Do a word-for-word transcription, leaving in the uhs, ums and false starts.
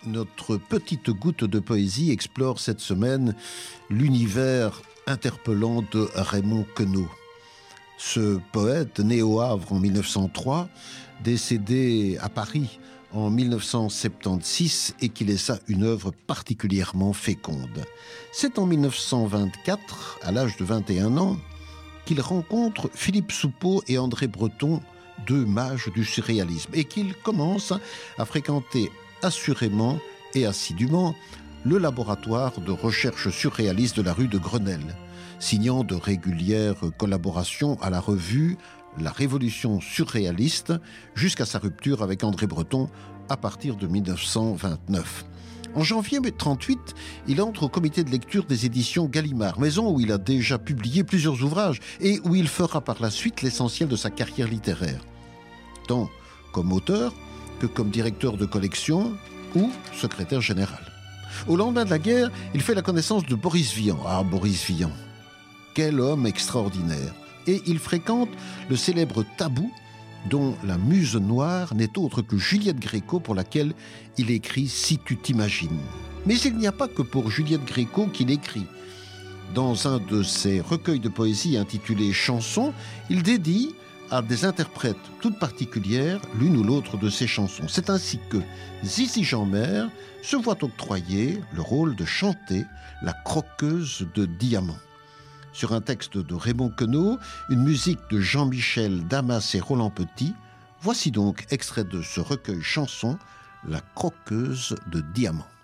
Notre petite goutte de poésie explore cette semaine l'univers interpellant de Raymond Queneau. Ce poète, né au Havre en mille neuf cent trois, décédé à Paris en mille neuf cent soixante-seize et qui laissa une œuvre particulièrement féconde. C'est en mille neuf cent vingt-quatre, à l'âge de vingt et un ans, qu'il rencontre Philippe Soupault et André Breton, deux mages du surréalisme, et qu'il commence à fréquenter assurément et assidûment le laboratoire de recherche surréaliste de la rue de Grenelle, signant de régulières collaborations à la revue La Révolution surréaliste, jusqu'à sa rupture avec André Breton à partir de mille neuf cent vingt-neuf. En janvier mille neuf cent trente-huit, il entre au comité de lecture des éditions Gallimard, maison où il a déjà publié plusieurs ouvrages et où il fera par la suite l'essentiel de sa carrière littéraire, tant comme auteur que comme directeur de collection ou secrétaire général. Au lendemain de la guerre, il fait la connaissance de Boris Vian. Ah, Boris Vian, quel homme extraordinaire! Et il fréquente le célèbre Tabou, dont la muse noire n'est autre que Juliette Gréco, pour laquelle il écrit « Si tu t'imagines ». Mais il n'y a pas que pour Juliette Gréco qu'il écrit. Dans un de ses recueils de poésie intitulé « Chansons », il dédie à des interprètes toutes particulières l'une ou l'autre de ses chansons. C'est ainsi que Zizi Jeanmaire se voit octroyer le rôle de chanter la croqueuse de diamants. Sur un texte de Raymond Queneau, une musique de Jean-Michel Damas et Roland Petit, voici donc extrait de ce recueil chanson, La croqueuse de diamants.